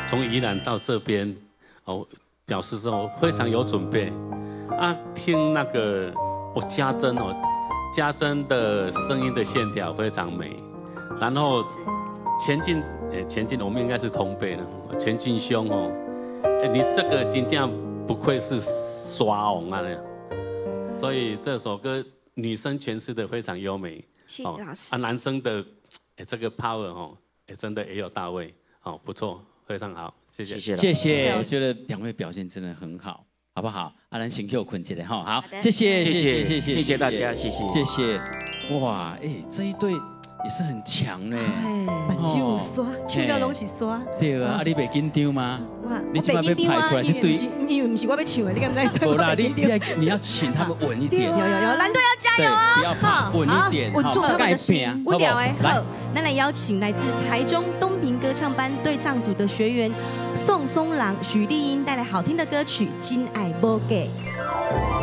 从宜兰到这边，哦，表示说非常有准备啊。听那个家珍哦，家珍的声音的线条非常美，然后前进，我们应该是同辈了。前进兄哦，你这个真正不愧是刷王啊！所以这首歌女生诠释的非常优美， 谢谢老师。 男生的这个 power 哦，真的也有到位，哦，不错，非常好，谢谢， 谢谢，我觉得两位表现真的很好，好不好？咱先给我困起来哈，好，谢谢大家，谢谢，哇，这一对也是很强嘞， 目睭有刷，唱了拢是刷。 对啊，你袂紧张吗？ 你今晚被排出来是对，因为不是我要唱的，你敢知？ 不啦，你要请他们稳一点。 有，蓝队要加油啊！ 不要怕，稳一点， 稳住他们的心。 好不好？ 好，那来邀请来自台中东平歌唱班对唱组的学员宋松朗、许丽英带来好听的歌曲《真爱无价》。